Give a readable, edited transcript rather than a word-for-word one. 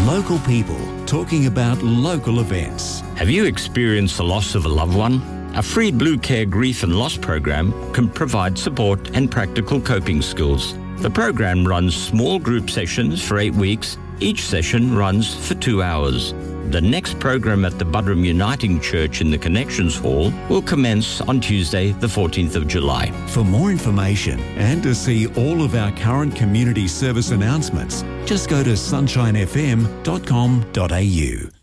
Local people talking about local events. Have you experienced the loss of a loved one? A free Blue Care Grief and Loss program can provide support and practical coping skills. The program runs small group sessions for 8 weeks. Each session runs for 2 hours. The next program at the Buderim Uniting Church in the Connections Hall will commence on Tuesday, the 14th of July. For more information and to see all of our current community service announcements, just go to sunshinefm.com.au.